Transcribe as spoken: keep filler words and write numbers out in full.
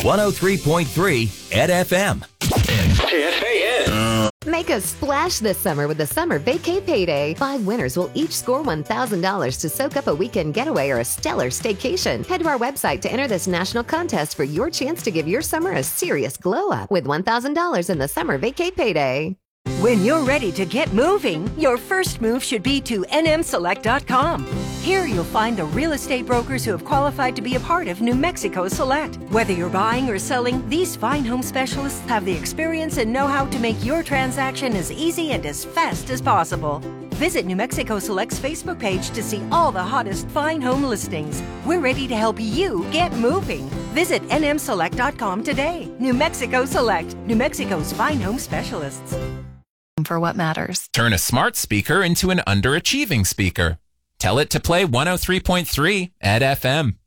one oh three point three at F M. Make a splash this summer with the Summer Vacay Payday. Five winners will each score one thousand dollars to soak up a weekend getaway or a stellar staycation. Head to our website to enter this national contest for your chance to give your summer a serious glow up with one thousand dollars in the Summer Vacay Payday. When you're ready to get moving, your first move should be to N M select dot com. Here you'll find the real estate brokers who have qualified to be a part of New Mexico Select. Whether you're buying or selling, these fine home specialists have the experience and know-how to make your transaction as easy and as fast as possible. Visit New Mexico Select's Facebook page to see all the hottest fine home listings. We're ready to help you get moving. Visit N M select dot com today. New Mexico Select, New Mexico's fine home specialists. For what matters. Turn a smart speaker into an underachieving speaker. Tell it to play one oh three point three at F M.